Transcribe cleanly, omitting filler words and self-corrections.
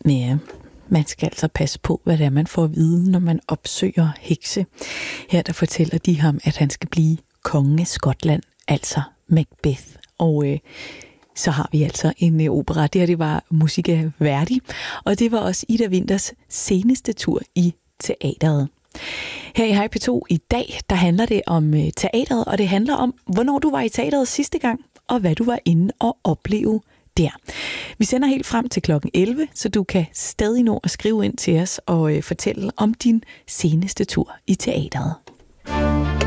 Ja, man skal altså passe på, hvad det er, man får at vide, når man opsøger hekse. Her der fortæller de ham, at han skal blive konge af Skotland, altså Macbeth. Og så har vi altså en opera. Det var Musica Verdi, og det var også Ida Winthers seneste tur i teateret. Her i Hej P2 i dag, der handler det om teateret, og det handler om, hvornår du var i teateret sidste gang, og hvad du var inde og opleve der. Vi sender helt frem til klokken 11, så du kan stadig nå at skrive ind til os og fortælle om din seneste tur i teateret.